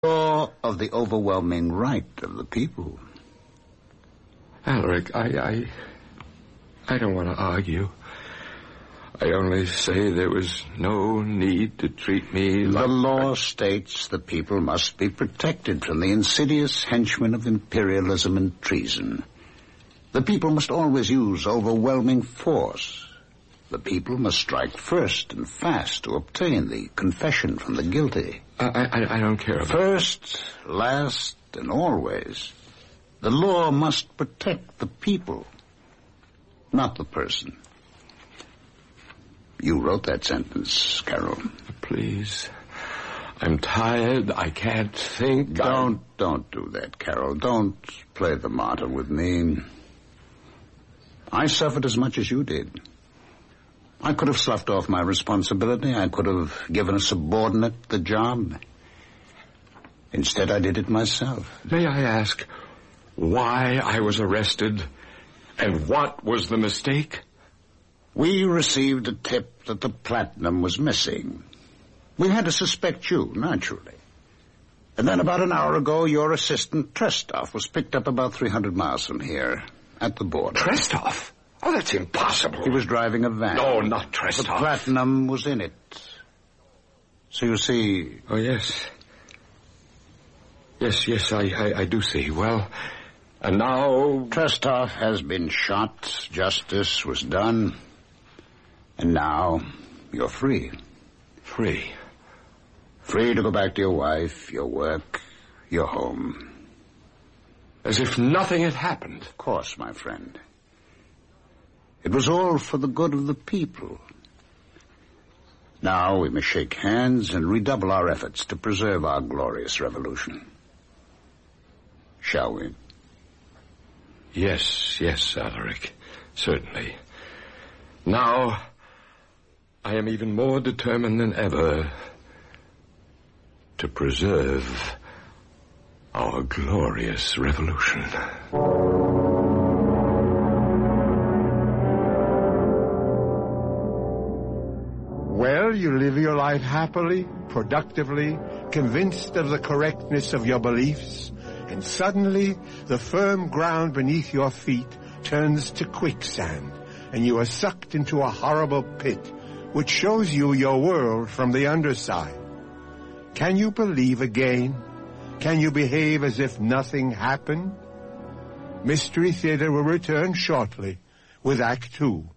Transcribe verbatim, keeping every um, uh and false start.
Law of the overwhelming right of the people. Alaric, I, I, I don't want to argue. I only say there was no need to treat me like... The law states the people must be protected from the insidious henchmen of imperialism and treason. The people must always use overwhelming force. The people must strike first and fast to obtain the confession from the guilty. I, I, I don't care about... First, last, and always, the law must protect the people, not the person. You wrote that sentence, Carol. Please. I'm tired. I can't think. Don't, I'm... don't do that, Carol. Don't play the martyr with me. I suffered as much as you did. I could have sloughed off my responsibility. I could have given a subordinate the job. Instead, I did it myself. May I ask why I was arrested and what was the mistake? We received a tip that the platinum was missing. We had to suspect you, naturally. And then about an hour ago, your assistant, Trestov, was picked up about three hundred miles from here, at the border. Trestov? Oh, that's impossible. He was driving a van. No, not Trestov. The platinum was in it. So you see... Oh, yes. Yes, yes, I, I, I do see. Well, and now... Trestov has been shot. Justice was done. And now you're free. Free? Free to go back to your wife, your work, your home. As if nothing had happened. Of course, my friend. It was all for the good of the people. Now we must shake hands and redouble our efforts to preserve our glorious revolution. Shall we? Yes, yes, Alaric. Certainly. Now, I am even more determined than ever to preserve our glorious revolution. Well, you live your life happily, productively, convinced of the correctness of your beliefs, and suddenly the firm ground beneath your feet turns to quicksand, and you are sucked into a horrible pit, which shows you your world from the underside. Can you believe again? Can you behave as if nothing happened? Mystery Theater will return shortly with Act Two.